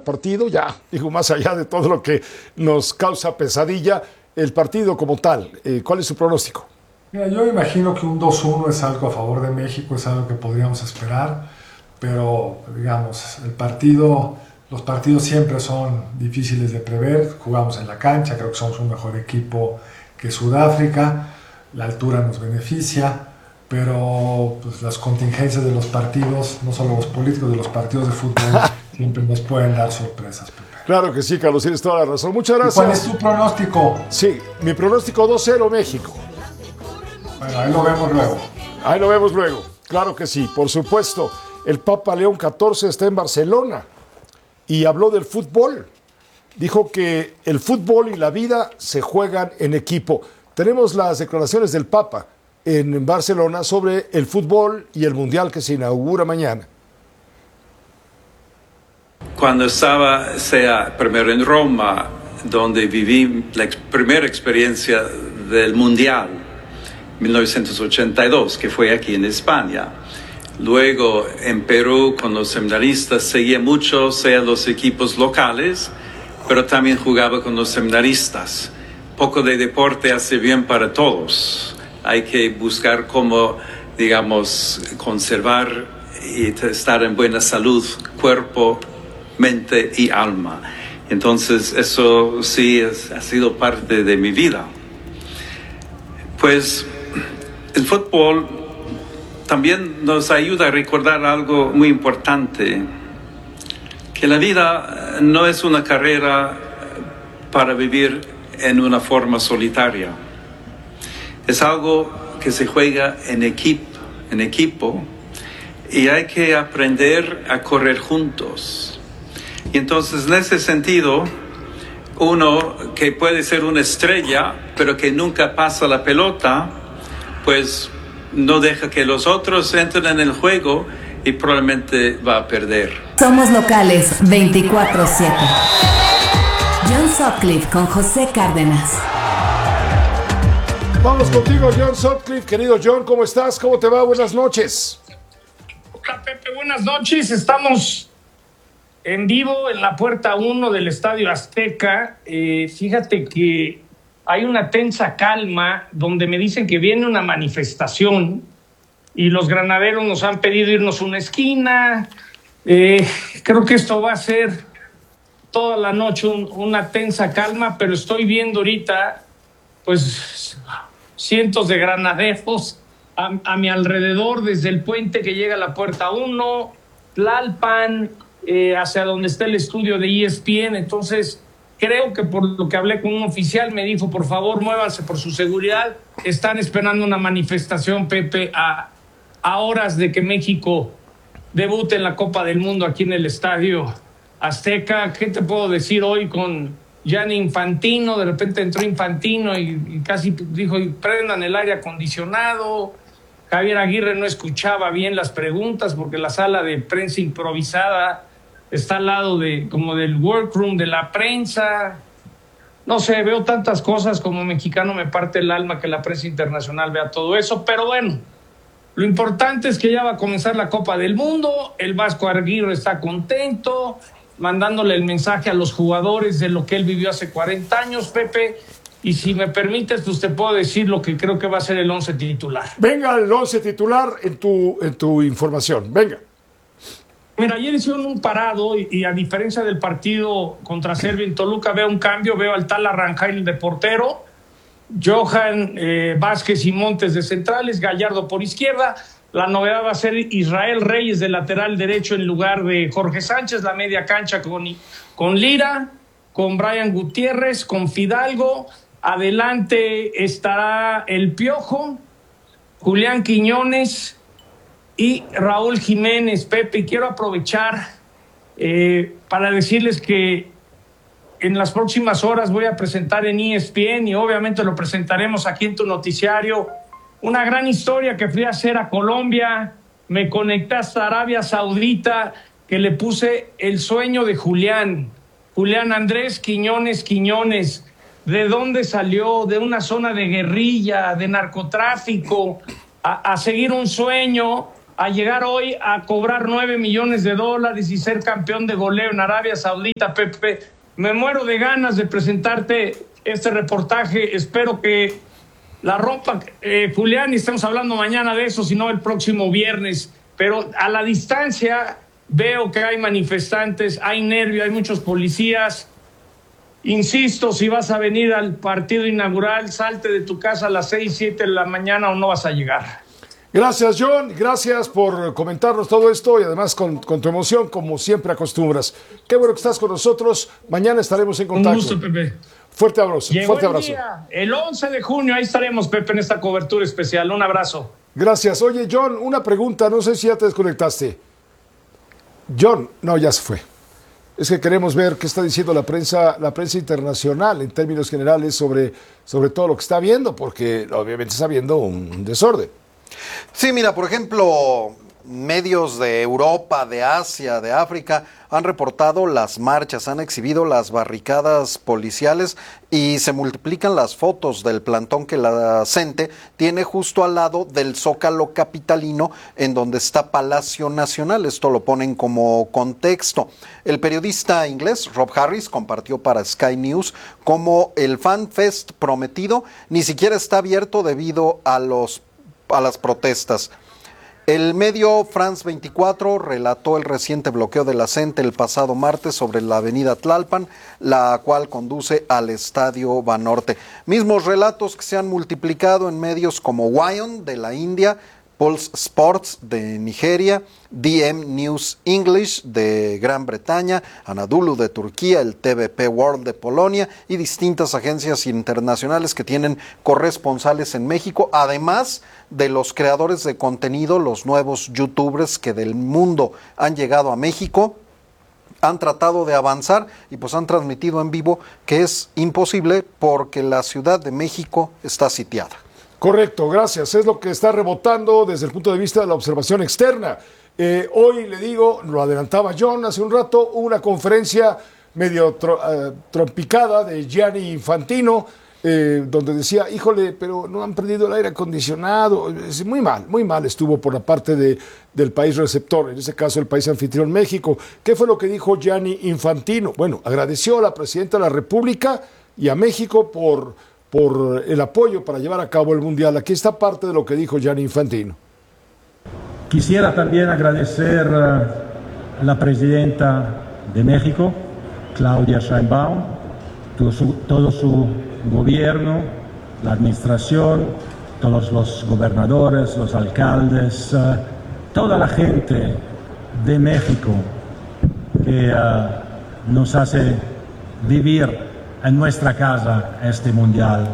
partido, ya, digo, más allá de todo lo que nos causa pesadilla, el partido como tal. ¿Cuál es su pronóstico? Mira, yo imagino que un 2-1 es algo a favor de México, es algo que podríamos esperar, pero digamos, los partidos siempre son difíciles de prever, jugamos en la cancha, creo que somos un mejor equipo que Sudáfrica, la altura nos beneficia, pero pues, las contingencias de los partidos, no solo los políticos, de los partidos de fútbol, siempre nos pueden dar sorpresas, Pepe. Claro que sí, Carlos, tienes toda la razón. Muchas ¿Y cuál es gracias. tu pronóstico? Sí, mi pronóstico 2-0 México. Bueno, ahí lo vemos luego. Ahí lo vemos luego. Claro que sí, por supuesto. El Papa León XIV está en Barcelona y habló del fútbol. Dijo que el fútbol y la vida se juegan en equipo. Tenemos las declaraciones del Papa en Barcelona sobre el fútbol y el Mundial que se inaugura mañana. Cuando estaba, primero en Roma, donde viví la primera experiencia del Mundial, 1982, que fue aquí en España. Luego en Perú con los seminaristas seguía mucho, los equipos locales, pero también jugaba con los seminaristas. Poco de deporte hace bien para todos. Hay que buscar cómo, digamos, conservar y estar en buena salud, cuerpo, mente y alma. Entonces eso sí ha sido parte de mi vida. Pues el fútbol también nos ayuda a recordar algo muy importante, que la vida no es una carrera para vivir en una forma solitaria. Es algo que se juega en equipo, y hay que aprender a correr juntos. Y entonces, en ese sentido, uno que puede ser una estrella, pero que nunca pasa la pelota, pues no deja que los otros entren en el juego y probablemente va a perder. Somos locales 24/7. John Sutcliffe con José Cárdenas. Vamos contigo, John Sutcliffe. Querido John, ¿cómo estás? ¿Cómo te va? Buenas noches. Hola, Pepe, buenas noches. Estamos en vivo en la puerta 1 del Estadio Azteca. Fíjate que hay una tensa calma donde me dicen que viene una manifestación y los granaderos nos han pedido irnos a una esquina. Creo que esto va a ser toda la noche una tensa calma, pero estoy viendo ahorita pues cientos de granaderos a mi alrededor, desde el puente que llega a la puerta 1, Tlalpan, hacia donde está el estudio de ESPN. Entonces creo que, por lo que hablé con un oficial, me dijo, por favor, muévanse por su seguridad. Están esperando una manifestación, Pepe, a horas de que México debute en la Copa del Mundo aquí en el Estadio Azteca. ¿Qué te puedo decir hoy con Gianni Infantino? De repente entró Infantino y casi dijo, prendan el aire acondicionado. Javier Aguirre no escuchaba bien las preguntas porque la sala de prensa improvisada está al lado como del workroom de la prensa. No sé, veo tantas cosas. Como mexicano me parte el alma que la prensa internacional vea todo eso, pero bueno, lo importante es que ya va a comenzar la Copa del Mundo. El Vasco Aguirre está contento, mandándole el mensaje a los jugadores de lo que él vivió hace 40 años, Pepe. Y si me permites, pues te puedo decir lo que creo que va a ser el 11 titular. Venga, el 11 titular en tu información. Venga. Mira, ayer hicieron un parado y a diferencia del partido contra Serbia en Toluca, veo un cambio. Veo al tal Arranjain de portero, Johan Vázquez y Montes de centrales, Gallardo por izquierda. La novedad va a ser Israel Reyes de lateral derecho en lugar de Jorge Sánchez. La media cancha con Lira, con Brian Gutiérrez, con Fidalgo. Adelante estará el Piojo, Julián Quiñones y Raúl Jiménez, Pepe. Y quiero aprovechar para decirles que en las próximas horas voy a presentar en ESPN, y obviamente lo presentaremos aquí en tu noticiario, una gran historia que fui a hacer a Colombia. Me conecté hasta Arabia Saudita, que le puse el sueño de Julián Andrés Quiñones. ¿De dónde salió? De una zona de guerrilla, de narcotráfico, a seguir un sueño a llegar hoy a cobrar $9 millones y ser campeón de goleo en Arabia Saudita, Pepe. Me muero de ganas de presentarte este reportaje. Espero que la rompa Julián, y estamos hablando mañana de eso, sino el próximo viernes. Pero a la distancia veo que hay manifestantes, hay nervio, hay muchos policías. Insisto, si vas a venir al partido inaugural, salte de tu casa a las 6, 7 de la mañana o no vas a llegar. Gracias, John. Gracias por comentarnos todo esto y además con tu emoción, como siempre acostumbras. Qué bueno que estás con nosotros. Mañana estaremos en contacto. Un gusto, Pepe. Fuerte abrazo. Llegó fuerte el abrazo. día, el 11 de junio, ahí estaremos, Pepe, en esta cobertura especial. Un abrazo. Gracias. Oye, John, una pregunta. No sé si ya te desconectaste. John, no, ya se fue. Es que queremos ver qué está diciendo la prensa internacional en términos generales sobre todo lo que está viendo, porque obviamente está viendo un desorden. Sí, mira, por ejemplo, medios de Europa, de Asia, de África han reportado las marchas, han exhibido las barricadas policiales y se multiplican las fotos del plantón que la CENTE tiene justo al lado del Zócalo capitalino, en donde está Palacio Nacional. Esto lo ponen como contexto. El periodista inglés Rob Harris compartió para Sky News cómo el Fan Fest prometido ni siquiera está abierto debido a las protestas. El medio France 24 relató el reciente bloqueo de la CENTE el pasado martes sobre la avenida Tlalpan, la cual conduce al Estadio Banorte. Mismos relatos que se han multiplicado en medios como Wyon de la India, Pulse Sports de Nigeria, DM News English de Gran Bretaña, Anadolu de Turquía, el TVP World de Polonia y distintas agencias internacionales que tienen corresponsales en México, además de los creadores de contenido, los nuevos youtubers que del mundo han llegado a México. Han tratado de avanzar y pues han transmitido en vivo que es imposible porque la Ciudad de México está sitiada. Correcto, gracias. Es lo que está rebotando desde el punto de vista de la observación externa. Hoy le digo, lo adelantaba John hace un rato, una conferencia medio trompicada de Gianni Infantino, donde decía, híjole, pero no han perdido el aire acondicionado. Muy mal estuvo por la parte del país receptor, en este caso el país anfitrión México. ¿Qué fue lo que dijo Gianni Infantino? Bueno, agradeció a la presidenta de la República y a México por el apoyo para llevar a cabo el Mundial. Aquí está parte de lo que dijo Gianni Infantino. Quisiera también agradecer a la presidenta de México, Claudia Sheinbaum, todo su gobierno, la administración, todos los gobernadores, los alcaldes, toda la gente de México que nos hace vivir en nuestra casa este mundial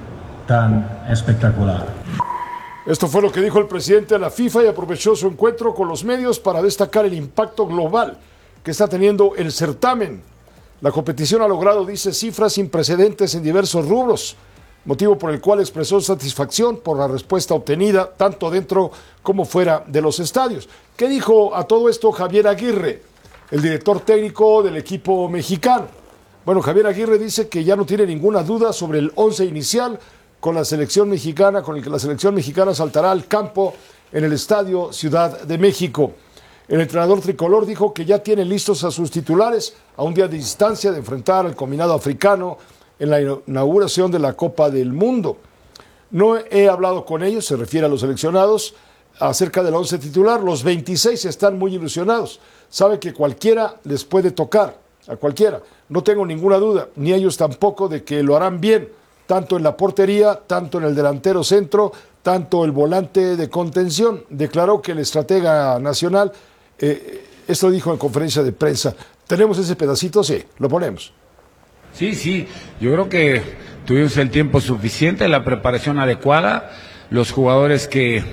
tan espectacular. Esto fue lo que dijo el presidente de la FIFA y aprovechó su encuentro con los medios para destacar el impacto global que está teniendo el certamen. La competición ha logrado, dice, cifras sin precedentes en diversos rubros, motivo por el cual expresó satisfacción por la respuesta obtenida tanto dentro como fuera de los estadios. ¿Qué dijo a todo esto Javier Aguirre, el director técnico del equipo mexicano? Bueno, Javier Aguirre dice que ya no tiene ninguna duda sobre el 11 inicial con la selección mexicana, con el que la selección mexicana saltará al campo en el Estadio Ciudad de México. El entrenador tricolor dijo que ya tiene listos a sus titulares a un día de distancia de enfrentar al combinado africano en la inauguración de la Copa del Mundo. No he hablado con ellos, se refiere a los seleccionados, acerca del 11 titular. Los 26 están muy ilusionados. Sabe que cualquiera les puede tocar, a cualquiera. No tengo ninguna duda, ni ellos tampoco, de que lo harán bien, tanto en la portería, tanto en el delantero centro, tanto el volante de contención. Declaró que el estratega nacional, esto dijo en conferencia de prensa. ¿Tenemos ese pedacito? Sí, lo ponemos. Sí, yo creo que tuvimos el tiempo suficiente, la preparación adecuada, los jugadores que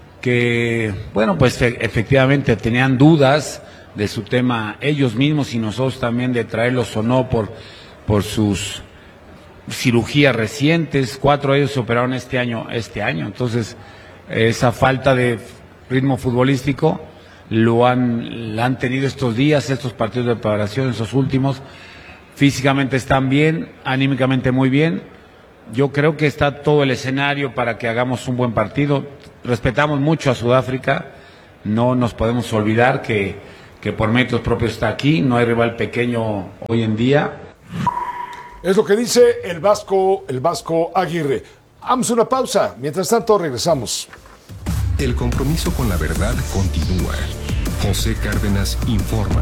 bueno, pues efectivamente tenían dudas de su tema ellos mismos y nosotros también de traerlos o no por sus cirugías recientes. 4 de ellos se operaron este año. Entonces, esa falta de ritmo futbolístico la han tenido estos días, estos partidos de preparación, esos últimos. Físicamente están bien, anímicamente muy bien. Yo creo que está todo el escenario para que hagamos un buen partido. Respetamos mucho a Sudáfrica. no nos podemos olvidar que por méritos propios está aquí, no hay rival pequeño hoy en día. Es lo que dice el Vasco Aguirre. Vamos a una pausa, mientras tanto regresamos. El compromiso con la verdad continúa. José Cárdenas informa.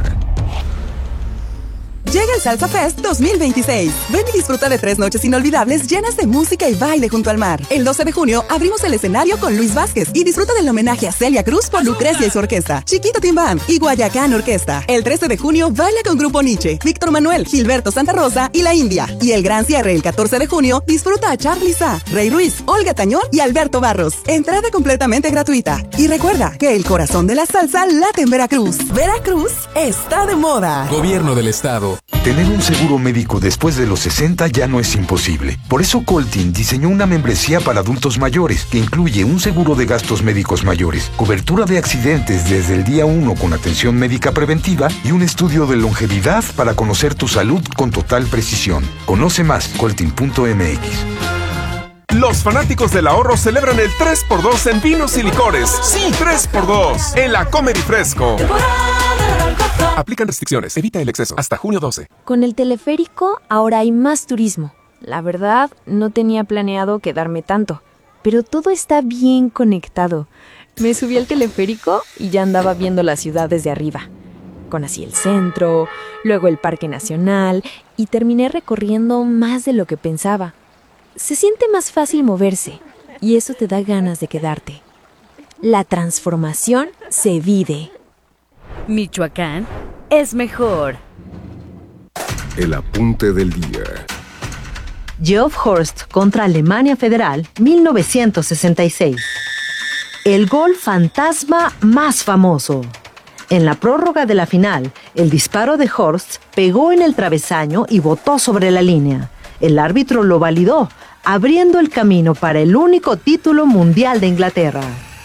Llega el Salsa Fest 2026. Ven y disfruta de 3 noches inolvidables llenas de música y baile junto al mar. El 12 de junio abrimos el escenario con Luis Vázquez y disfruta del homenaje a Celia Cruz por Lucrecia y su orquesta, Chiquito Tim Bam y Guayacán Orquesta. El 13 de junio baila con Grupo Nietzsche, Víctor Manuel, Gilberto Santa Rosa y La India. Y el gran cierre el 14 de junio disfruta a Charly Sa, Rey Ruiz, Olga Tañón y Alberto Barros. Entrada completamente gratuita. Y recuerda que el corazón de la salsa late en Veracruz. Veracruz está de moda. Gobierno del Estado. Tener un seguro médico después de los 60 ya no es imposible. Por eso Coltin diseñó una membresía para adultos mayores que incluye un seguro de gastos médicos mayores, cobertura de accidentes desde el día 1 con atención médica preventiva y un estudio de longevidad para conocer tu salud con total precisión. Conoce más, coltin.mx. Los fanáticos del ahorro celebran el 3x2 en vinos y licores. Sí, 3x2 en la Comer y Fresco. Aplican restricciones, evita el exceso. Hasta junio 12. Con el teleférico ahora hay más turismo. La verdad, no tenía planeado quedarme tanto, pero todo está bien conectado. Me subí al teleférico y ya andaba viendo la ciudad desde arriba. Conocí el centro, luego el Parque Nacional y terminé recorriendo más de lo que pensaba. Se siente más fácil moverse y eso te da ganas de quedarte. La transformación se vive. Michoacán es mejor. El apunte del día. Geoff Hurst contra Alemania Federal, 1966. El gol fantasma más famoso. En la prórroga de la final, el disparo de Hurst pegó en el travesaño y botó sobre la línea. El árbitro lo validó, abriendo el camino para el único título mundial de Inglaterra.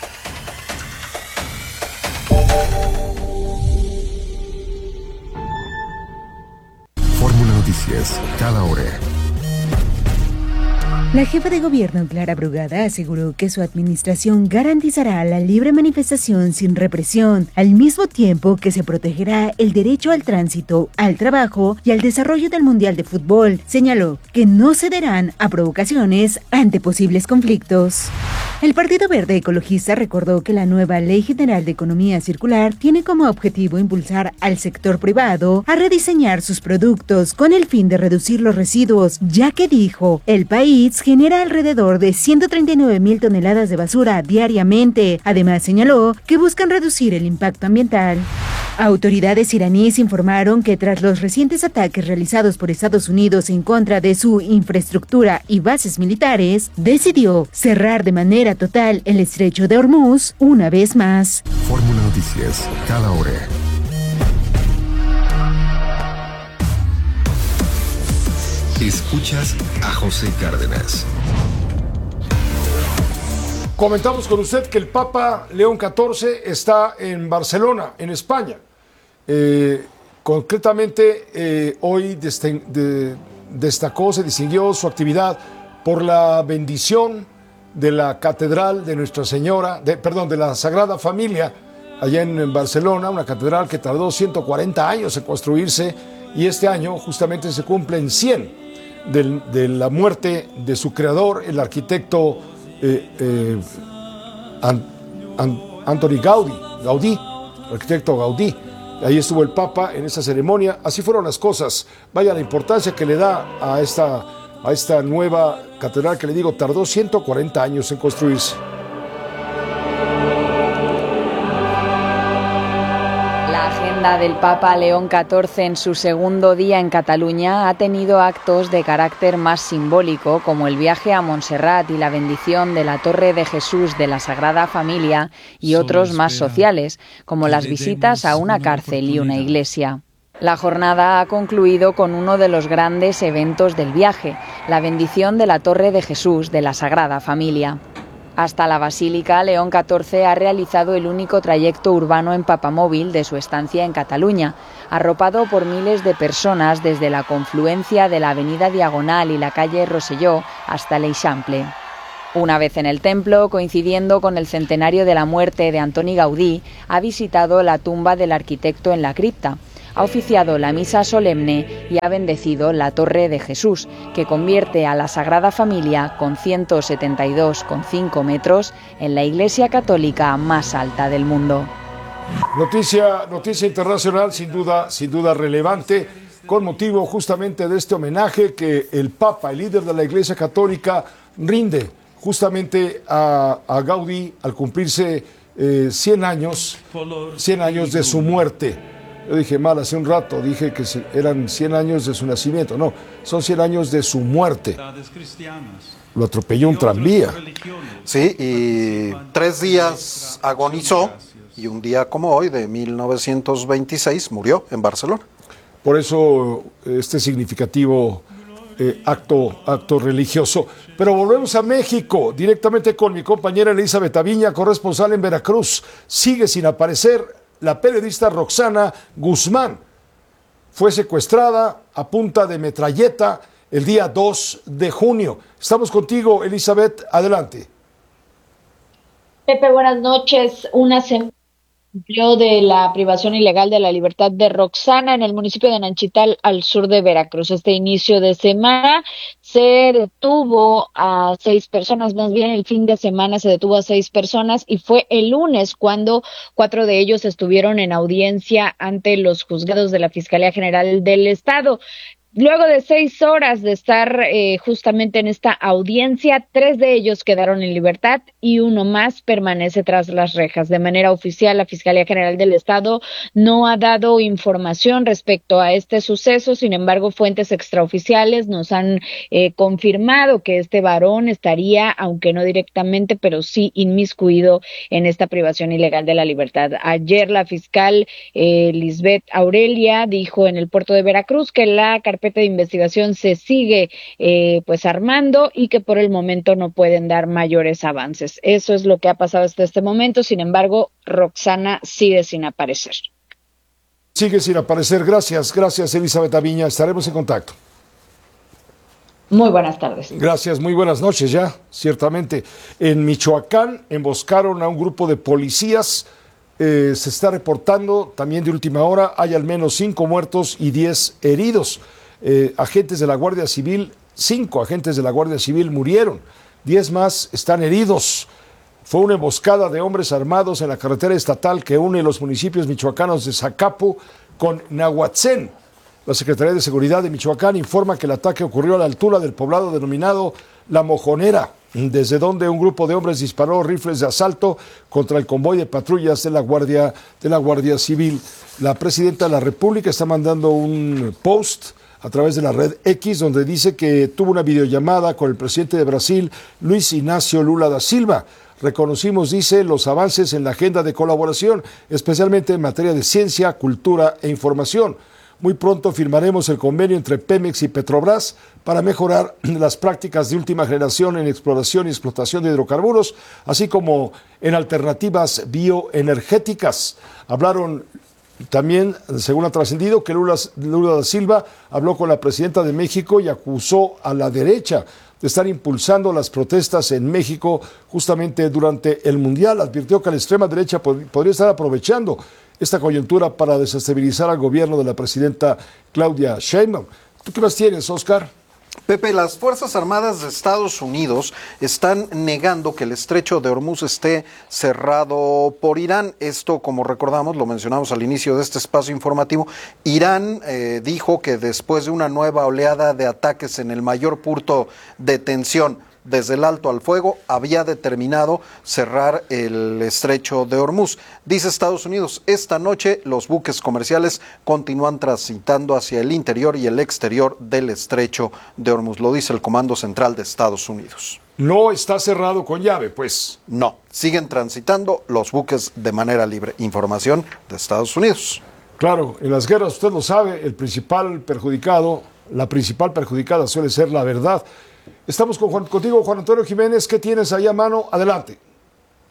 Fórmula Noticias, cada hora. La jefa de gobierno, Clara Brugada, aseguró que su administración garantizará la libre manifestación sin represión, al mismo tiempo que se protegerá el derecho al tránsito, al trabajo y al desarrollo del Mundial de Fútbol. Señaló que no cederán a provocaciones ante posibles conflictos. El Partido Verde Ecologista recordó que la nueva Ley General de Economía Circular tiene como objetivo impulsar al sector privado a rediseñar sus productos con el fin de reducir los residuos, ya que dijo, el país genera alrededor de 139,000 toneladas de basura diariamente. Además, señaló que buscan reducir el impacto ambiental. Autoridades iraníes informaron que tras los recientes ataques realizados por Estados Unidos en contra de su infraestructura y bases militares, decidió cerrar de manera total el estrecho de Hormuz una vez más. Fórmula Noticias, cada hora. Escuchas a José Cárdenas. Comentamos con usted que el Papa León XIV está en Barcelona, en España. Concretamente, hoy destacó, se distinguió su actividad por la bendición de la Catedral de Nuestra Señora, de la Sagrada Familia, allá en Barcelona, una catedral que tardó 140 años en construirse y este año justamente se cumplen 100 de la muerte de su creador, el arquitecto Antoni Gaudí, arquitecto Gaudí. Ahí estuvo el Papa en esa ceremonia. Así fueron las cosas. Vaya la importancia que le da a esta nueva catedral que, le digo, tardó 140 años en construirse. La agenda del Papa León XIV en su segundo día en Cataluña ha tenido actos de carácter más simbólico, como el viaje a Montserrat y la bendición de la Torre de Jesús de la Sagrada Familia, y otros más sociales, como las visitas a una cárcel y una iglesia. La jornada ha concluido con uno de los grandes eventos del viaje, la bendición de la Torre de Jesús de la Sagrada Familia. Hasta la Basílica, León XIV ha realizado el único trayecto urbano en papamóvil de su estancia en Cataluña, arropado por miles de personas desde la confluencia de la avenida Diagonal y la calle Rosselló hasta l'Eixample. Una vez en el templo, coincidiendo con el centenario de la muerte de Antoni Gaudí, ha visitado la tumba del arquitecto en la cripta. Ha oficiado la misa solemne y ha bendecido la Torre de Jesús, que convierte a la Sagrada Familia, con 172,5 metros, en la iglesia católica más alta del mundo. Noticia internacional sin duda relevante, con motivo justamente de este homenaje que el Papa, el líder de la Iglesia Católica, rinde justamente a Gaudí al cumplirse 100 años de su muerte. Yo dije mal hace un rato, dije que eran 100 años de su nacimiento. No, son 100 años de su muerte. Lo atropelló un tranvía. Sí, y 3 días agonizó y un día como hoy, de 1926, murió en Barcelona. Por eso este significativo acto religioso. Pero volvemos a México, directamente con mi compañera Elizabeth Aviña, corresponsal en Veracruz. Sigue sin aparecer la periodista Roxana Guzmán. Fue secuestrada a punta de metralleta el día 2 de junio. Estamos contigo, Elizabeth, adelante. Pepe, buenas noches. Una semana cumplió de la privación ilegal de la libertad de Roxana en el municipio de Nanchital, al sur de Veracruz. Este inicio de semana se detuvo a 6 personas, más bien el fin de semana se detuvo a 6 personas, y fue el lunes cuando 4 de ellos estuvieron en audiencia ante los juzgados de la Fiscalía General del Estado. Luego de 6 horas de estar justamente en esta audiencia, 3 de ellos quedaron en libertad y uno más permanece tras las rejas. De manera oficial, la Fiscalía General del Estado no ha dado información respecto a este suceso. Sin embargo, fuentes extraoficiales nos han confirmado que este varón estaría, aunque no directamente, pero sí inmiscuido en esta privación ilegal de la libertad. Ayer la fiscal Lisbeth Aurelia dijo en el puerto de Veracruz que la carpeta de investigación se sigue pues armando y que por el momento no pueden dar mayores avances. Eso es lo que ha pasado hasta este momento. Sin embargo, Roxana sigue sin aparecer. Sigue sin aparecer. Gracias Elizabeth Aviña. Estaremos en contacto. Muy buenas tardes. Gracias, muy buenas noches ya, ciertamente. En Michoacán emboscaron a un grupo de policías. Se está reportando también de última hora, hay al menos 5 muertos y 10 heridos. Agentes de la Guardia Civil, 5 agentes de la Guardia Civil murieron, 10 más están heridos. Fue una emboscada de hombres armados en la carretera estatal que une los municipios michoacanos de Zacapu con Nahuatzén. La Secretaría de Seguridad de Michoacán informa que el ataque ocurrió a la altura del poblado denominado La Mojonera, desde donde un grupo de hombres disparó rifles de asalto contra el convoy de patrullas de la Guardia Civil. La presidenta de la República está mandando un post a través de la red X, donde dice que tuvo una videollamada con el presidente de Brasil, Luis Inácio Lula da Silva. Reconocimos, dice, los avances en la agenda de colaboración, especialmente en materia de ciencia, cultura e información. Muy pronto firmaremos el convenio entre Pemex y Petrobras para mejorar las prácticas de última generación en exploración y explotación de hidrocarburos, así como en alternativas bioenergéticas. Hablaron también, según ha trascendido, que Lula da Silva habló con la presidenta de México y acusó a la derecha de estar impulsando las protestas en México justamente durante el Mundial. Advirtió que la extrema derecha podría estar aprovechando esta coyuntura para desestabilizar al gobierno de la presidenta Claudia Sheinbaum. ¿Tú qué más tienes, Oscar? Pepe, las Fuerzas Armadas de Estados Unidos están negando que el estrecho de Hormuz esté cerrado por Irán. Esto, como recordamos, lo mencionamos al inicio de este espacio informativo. Irán dijo que después de una nueva oleada de ataques en el mayor punto de tensión desde el alto al fuego, había determinado cerrar el estrecho de Hormuz. Dice Estados Unidos, esta noche los buques comerciales continúan transitando hacia el interior y el exterior del estrecho de Hormuz. Lo dice el Comando Central de Estados Unidos. No está cerrado con llave, pues. No, siguen transitando los buques de manera libre. Información de Estados Unidos. Claro, en las guerras, usted lo sabe, la principal perjudicada suele ser la verdad. Estamos contigo, Juan Antonio Jiménez. ¿Qué tienes ahí a mano? Adelante.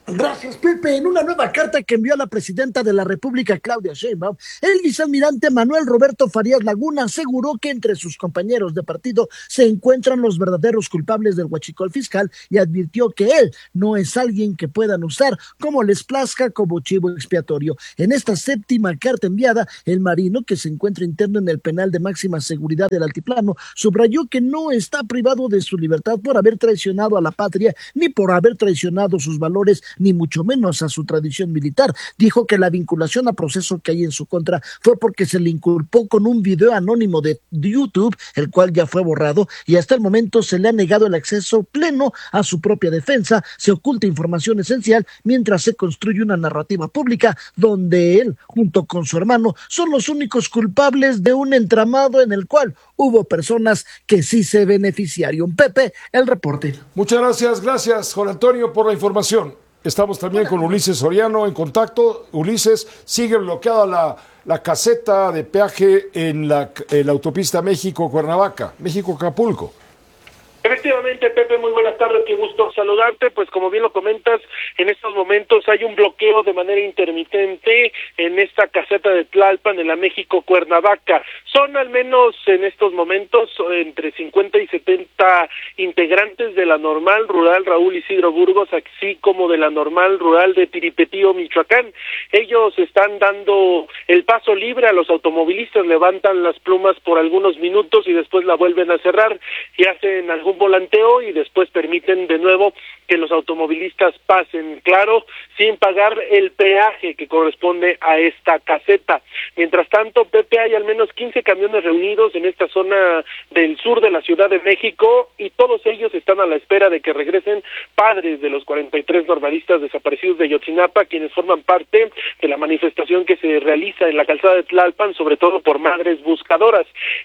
Gracias, Pepe. En una nueva carta que envió a la presidenta de la República, Claudia Sheinbaum, el vicealmirante Manuel Roberto Farías Laguna aseguró que entre sus compañeros de partido se encuentran los verdaderos culpables del huachicol fiscal y advirtió que él no es alguien que puedan usar como les plazca como chivo expiatorio. En esta séptima carta enviada, el marino, que se encuentra interno en el penal de máxima seguridad del Altiplano, subrayó que no está privado de su libertad por haber traicionado a la patria ni por haber traicionado sus valores, ni mucho menos a su tradición militar. Dijo que la vinculación a proceso que hay en su contra fue porque se le inculpó con un video anónimo de YouTube, el cual ya fue borrado, y hasta el momento se le ha negado el acceso pleno a su propia defensa. Se oculta información esencial mientras se construye una narrativa pública donde él, junto con su hermano, son los únicos culpables de un entramado en el cual hubo personas que sí se beneficiaron. Pepe, el reporte. Muchas gracias Juan Antonio por la información. Estamos también con Ulises Soriano en contacto. Ulises, sigue bloqueada la caseta de peaje en la autopista México-Cuernavaca, México-Acapulco. Efectivamente, Pepe, muy buenas tardes, qué gusto saludarte. Pues como bien lo comentas, en estos momentos hay un bloqueo de manera intermitente en esta caseta de Tlalpan, en la México-Cuernavaca. Son al menos en estos momentos entre 50 y 70 integrantes de la normal rural Raúl Isidro Burgos, así como de la normal rural de Tiripetío, Michoacán. Ellos están dando el paso libre a los automovilistas, levantan las plumas por algunos minutos y después la vuelven a cerrar y hacen algún volanteo y después permiten de nuevo que los automovilistas pasen, claro, sin pagar el peaje que corresponde a esta caseta. Mientras tanto, Pepe, hay al menos 15 camiones reunidos en esta zona del sur de la Ciudad de México y todos ellos están a la espera de que regresen padres de los 43 normalistas desaparecidos de Yotzinapa, quienes forman parte de la manifestación que se realiza en la calzada de Tlalpan, sobre todo por madres buscadoras.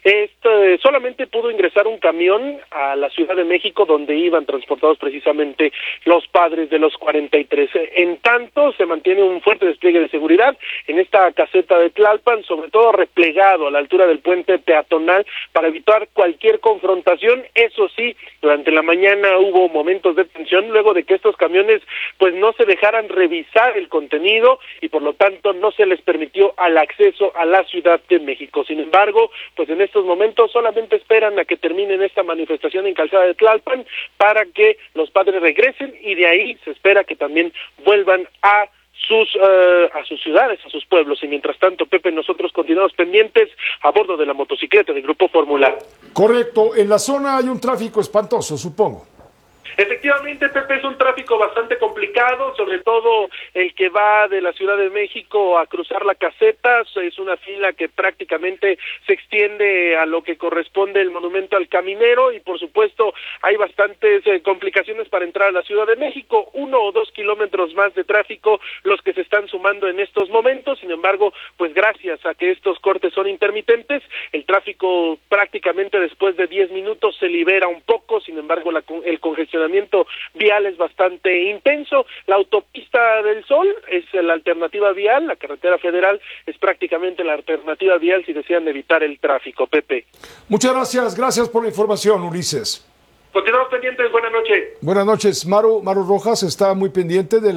Solamente pudo ingresar un camión a la Ciudad de México donde iban transportados precisamente los padres de los 43. En tanto, se mantiene un fuerte despliegue de seguridad en esta caseta de Tlalpan, sobre todo replegado a la altura del puente peatonal para evitar cualquier confrontación. Eso sí, durante la mañana hubo momentos de tensión luego de que estos camiones pues no se dejaran revisar el contenido y por lo tanto no se les permitió el acceso a la Ciudad de México. Sin embargo, pues en estos momentos solamente esperan a que terminen esta manifestación en calzada de Tlalpan para que los padres regresen y de ahí se espera que también vuelvan a sus ciudades, a sus pueblos. Y mientras tanto, Pepe, nosotros continuamos pendientes a bordo de la motocicleta del Grupo Fórmula. Correcto, en la zona hay un tráfico espantoso, supongo. Efectivamente, Pepe, es un tráfico bastante complicado, sobre todo el que va de la Ciudad de México a cruzar la caseta. Es una fila que prácticamente se extiende a lo que corresponde el monumento al caminero y por supuesto hay bastantes complicaciones para entrar a la Ciudad de México, 1 o 2 kilómetros más de tráfico los que se están sumando en estos momentos. Sin embargo, pues gracias a que estos cortes son intermitentes, el tráfico prácticamente después de 10 minutos se libera un poco. Sin embargo, el congestionamiento vial es bastante intenso. La autopista del Sol es la alternativa vial, la carretera federal es prácticamente la alternativa vial si desean evitar el tráfico. Pepe. Muchas gracias por la información, Ulises. Continuamos pendientes, buenas noches. Buenas noches. Maru Rojas está muy pendiente de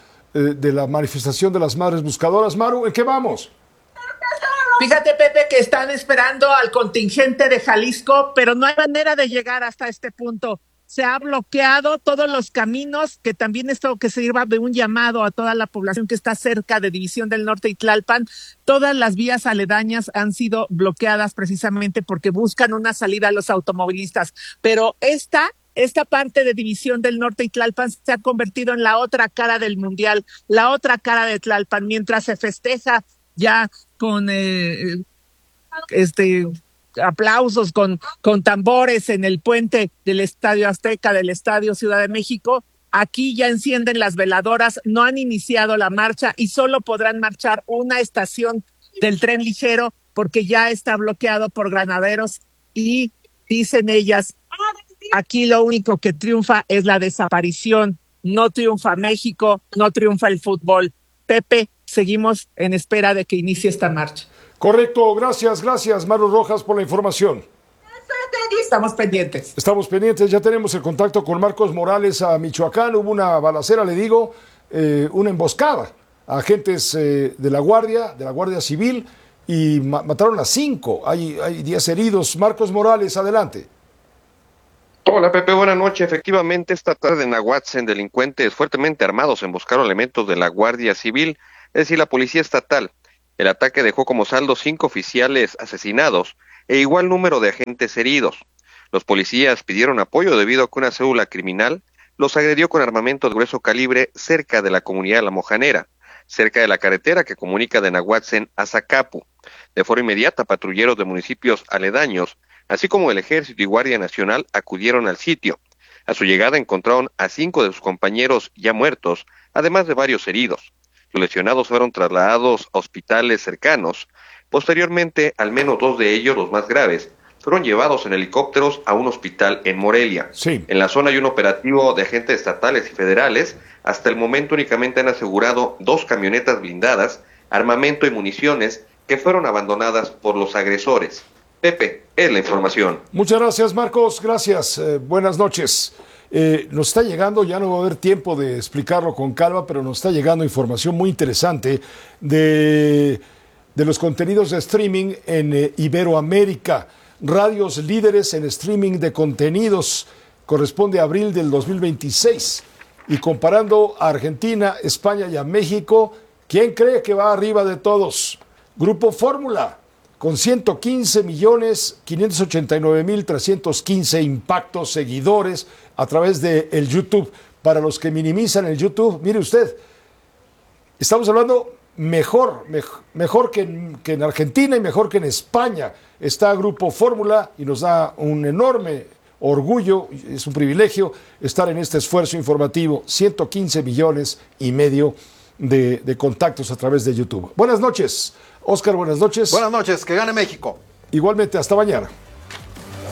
la manifestación de las madres buscadoras. Maru, ¿en qué vamos? Fíjate, Pepe, que están esperando al contingente de Jalisco, pero no hay manera de llegar hasta este punto. Se ha bloqueado todos los caminos, que también esto que sirva de un llamado a toda la población que está cerca de División del Norte y Tlalpan. Todas las vías aledañas han sido bloqueadas precisamente porque buscan una salida a los automovilistas. Pero esta parte de División del Norte y Tlalpan se ha convertido en la otra cara del mundial, la otra cara de Tlalpan, mientras se festeja ya con aplausos, con tambores en el puente del Estadio Azteca, del Estadio Ciudad de México. Aquí ya encienden las veladoras, no han iniciado la marcha y solo podrán marchar una estación del tren ligero porque ya está bloqueado por granaderos y dicen ellas, aquí lo único que triunfa es la desaparición, no triunfa México, no triunfa el fútbol. Pepe, seguimos en espera de que inicie esta marcha. Correcto, gracias Maru Rojas por la información. Estamos pendientes, ya tenemos el contacto con Marcos Morales a Michoacán. Hubo una balacera, le digo, una emboscada a agentes de la Guardia Civil y mataron a 5. Hay 10 heridos. Marcos Morales, adelante. Hola Pepe, buenas noches. Efectivamente, esta tarde en Nahuatzen, delincuentes fuertemente armados emboscaron elementos de la Guardia Civil, es decir, la Policía Estatal. El ataque dejó como saldo 5 oficiales asesinados e igual número de agentes heridos. Los policías pidieron apoyo debido a que una célula criminal los agredió con armamento de grueso calibre cerca de la comunidad de La Mojanera, cerca de la carretera que comunica de Nahuatzen a Zacapu. De forma inmediata, patrulleros de municipios aledaños, así como el Ejército y Guardia Nacional, acudieron al sitio. A su llegada encontraron a 5 de sus compañeros ya muertos, además de varios heridos. Los lesionados fueron trasladados a hospitales cercanos. Posteriormente, al menos 2 de ellos, los más graves, fueron llevados en helicópteros a un hospital en Morelia. Sí. En la zona hay un operativo de agentes estatales y federales. Hasta el momento únicamente han asegurado 2 camionetas blindadas, armamento y municiones que fueron abandonadas por los agresores. Pepe, es la información. Muchas gracias, Marcos. Gracias. Buenas noches. Nos está llegando, ya no va a haber tiempo de explicarlo con calma, pero nos está llegando información muy interesante de los contenidos de streaming en Iberoamérica. Radios líderes en streaming de contenidos. Corresponde a abril del 2026. Y comparando a Argentina, España y a México, ¿quién cree que va arriba de todos? Grupo Fórmula, con 115.589.315 impactos, seguidores a través de el YouTube. Para los que minimizan el YouTube, mire usted, estamos hablando mejor que en Argentina y mejor que en España. Está Grupo Fórmula y nos da un enorme orgullo, es un privilegio estar en este esfuerzo informativo. 115 millones y medio de contactos a través de YouTube. Buenas noches, Oscar, buenas noches. Buenas noches, que gane México. Igualmente, hasta mañana.